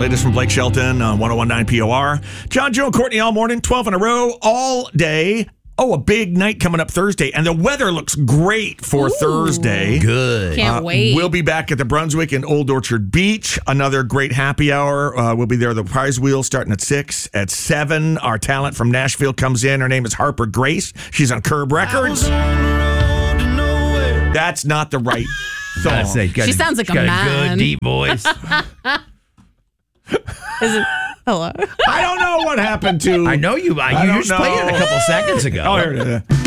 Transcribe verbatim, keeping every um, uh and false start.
Latest from Blake Shelton on one oh one point nine P O R. John, Joe, and Courtney all morning, twelve in a row, all day. Oh, a big night coming up Thursday. And the weather looks great for Ooh, Thursday. Good. Can't Uh, wait. We'll be back at the Brunswick and Old Orchard Beach. Another great happy hour. Uh, we'll be there. The prize wheel starting at six. At seven, our talent from Nashville comes in. Her name is Harper Grace. She's on Curb Records. That's not the right song. Say, got She a- sounds like got a a man. good deep voice. Is it? Hello. I don't know what happened to. I know you. I, I you don't just played it know. a couple seconds ago. Oh, here it is.